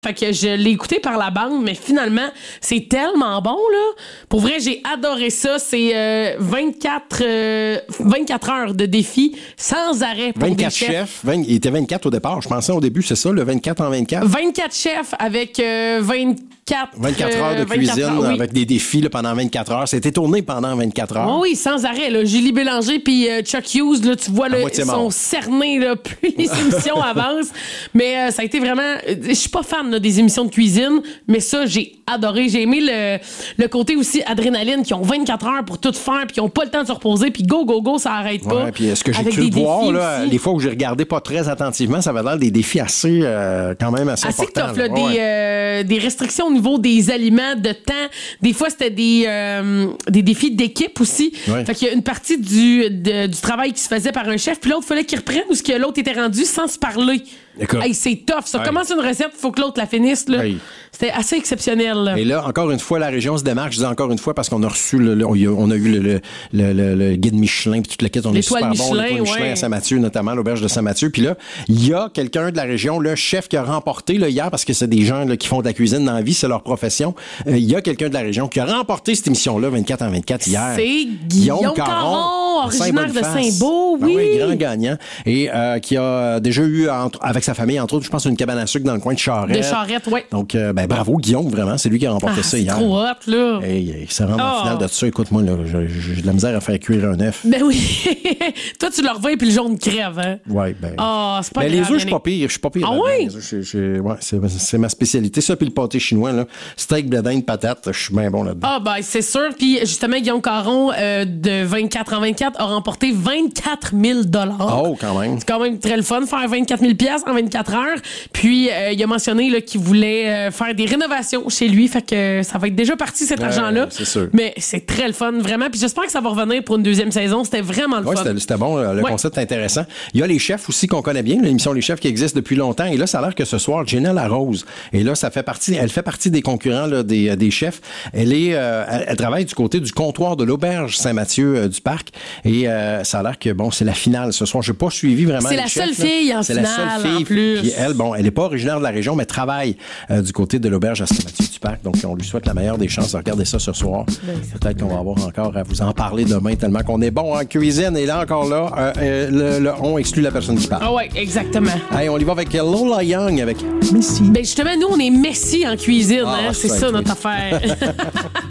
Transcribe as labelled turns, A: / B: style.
A: Fait que je l'ai écouté par la bande, mais finalement, c'est tellement bon, là. Pour vrai, j'ai adoré ça. C'est 24 heures de défi sans arrêt pour
B: 24
A: des chefs.
B: Il était 24 au départ. Je pensais au début, c'est ça, le 24 en 24.
A: 24 chefs avec 24
B: heures de cuisine avec des défis là, pendant 24 heures. C'était tourné pendant 24 heures.
A: Oui, sans arrêt. Là. Julie Bélanger puis Chuck Hughes, là, tu vois, là, ils sont cernés là, plus les émissions avancent. Mais ça a été vraiment... Je suis pas fan là, des émissions de cuisine, mais ça, j'ai adoré. J'ai aimé le côté aussi adrénaline, qui ont 24 heures pour tout faire, puis qui ont pas le temps de se reposer, puis go, ça arrête pas.
B: Ouais, puis ce que j'ai cru voir, là, les fois où j'ai regardé pas très attentivement, ça avait l'air des défis assez, quand même assez importants.
A: Assez tough, là, des restrictions au niveau des aliments, de temps. Des fois, c'était des défis d'équipe aussi.
B: Ouais.
A: Fait qu'il y a une partie du travail qui se faisait par un chef, puis l'autre, il fallait qu'il reprenne où ce que l'autre était rendu sans se parler. Hey, c'est tough, ça. Commence une recette, il faut que l'autre la finisse. Là. Hey. C'était assez exceptionnel. Là.
B: Et là, encore une fois, la région se démarque. Je dis encore une fois parce qu'on a reçu, on a eu le guide Michelin, puis toute la quête, on est super bon. L'étoile Michelin à Saint-Mathieu, notamment l'auberge de Saint-Mathieu. Puis là, il y a quelqu'un de la région, le chef qui a remporté là, hier, parce que c'est des gens là, qui font de la cuisine dans la vie, c'est leur profession. Il y a quelqu'un de la région qui a remporté cette émission-là, 24 en 24 hier.
A: C'est Guillaume Caron, originaire de Saint-Beau, oui.
B: Oui, grand gagnant. Et qui a déjà eu, avec sa famille, entre autres, je pense, une cabane à sucre dans le coin de Charette.
A: De Charette, oui.
B: Donc, bravo, Guillaume, vraiment. C'est lui qui a remporté ça hier.
A: C'est trop hot, là.
B: Hey, il s'est rendu en finale de ça. Écoute-moi, là, j'ai de la misère à faire cuire un œuf.
A: Ben oui. Toi, tu le revins puis le jaune crève, hein?
B: Oui,
A: c'est pas grave.
B: Les œufs, je suis pas pire.
A: Ah oui?
B: C'est ma spécialité. Ça, puis le pâté chinois, là. Steak, blé d'Inde, patate, je suis bien bon là-dedans.
A: Ah, ben, c'est sûr. Puis, justement, Guillaume Caron, de 24 en 24, a remporté 24 000 $.
B: Oh, quand même.
A: C'est quand même très le fun, faire 24 000 $ en 24 heures. Puis, il a mentionné là, qu'il voulait faire des rénovations chez lui. Fait que ça va être déjà parti, cet argent-là.
B: C'est sûr.
A: Mais c'est très le fun, vraiment. Puis, j'espère que ça va revenir pour une deuxième saison. C'était vraiment le fun.
B: C'était bon. Le concept est intéressant. Il y a les chefs aussi qu'on connaît bien, l'émission Les Chefs qui existe depuis longtemps. Et là, ça a l'air que ce soir, Jenna Larose. Et là, elle fait partie des concurrents là, des chefs. Elle travaille du côté du comptoir de l'auberge Saint-Mathieu du Parc. Et ça a l'air que, bon, c'est la finale ce soir. Je n'ai pas suivi vraiment
A: c'est
B: les
A: la
B: chefs,
A: seule fille en finale,
B: c'est la seule fille.
A: En plus.
B: Puis elle, bon, elle n'est pas originaire de la région, mais travaille du côté de l'auberge à Saint-Mathieu du Parc. Donc, on lui souhaite la meilleure des chances de regarder ça ce soir. Peut-être qu'on va avoir encore à vous en parler demain, tellement qu'on est bon en cuisine. Et là, encore là, le on exclut la personne qui parle.
A: Ah ouais, exactement.
B: Allez, on y va avec Lola Young, avec Messi.
A: Ben justement, nous, on est Messi en cuisine. Hein? C'est ça, notre affaire.